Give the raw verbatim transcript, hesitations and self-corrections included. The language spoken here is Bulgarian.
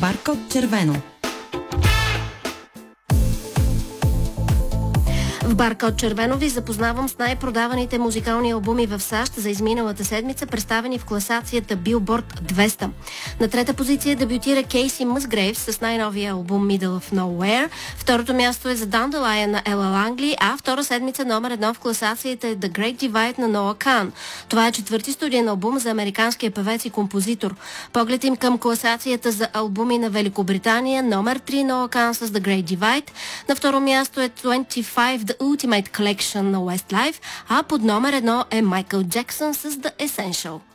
Баркод червено. В Баркод червено ви запознавам с най-продаваните музикални албуми в САЩ за изминалата седмица, представени в класацията Billboard двеста. На трета позиция дебютира Кейси Мъсгрейвс с най-новия албум Middle of Nowhere. Второто място е за Dandelion на Ела Лангли, а втора седмица номер едно в класацията е The Great Divide на Ноа Кан. Това е четвърти студиен албум за американския певец и композитор. Поглед им към класацията за албуми на Великобритания, номер три Ноа Кан с The Great Divide. На второ място е двайсет и пет The Ultimate Collection на Westlife, а под номер едно е Майкъл Джексън с The Essential.